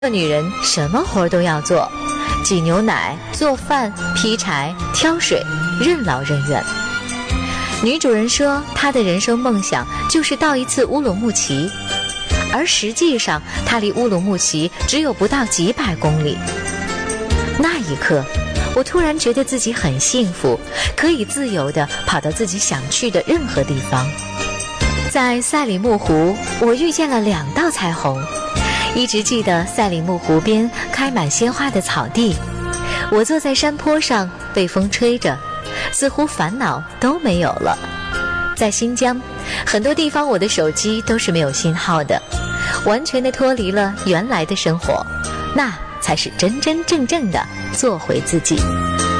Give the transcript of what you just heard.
女人什么活都要做，挤牛奶、做饭、劈柴、挑水，任劳任怨。女主人说她的人生梦想就是到一次乌鲁木齐，而实际上她离乌鲁木齐只有不到几百公里。那一刻，我突然觉得自己很幸福，可以自由地跑到自己想去的任何地方。在赛里木湖，我遇见了2道彩虹。一直记得赛里木湖边开满鲜花的草地，我坐在山坡上，被风吹着，似乎烦恼都没有了。在新疆，很多地方我的手机都是没有信号的，完全的脱离了原来的生活，那才是真真正正的做回自己。